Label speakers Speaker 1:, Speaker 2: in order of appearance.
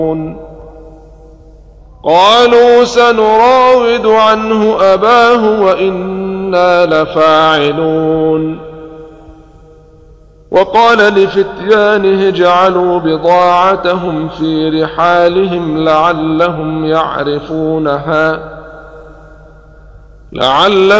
Speaker 1: قالوا سنراود عنه أباه وإنا لفاعلون. وقال لفتيانه اجعلوا بضاعتهم في رحالهم لعلهم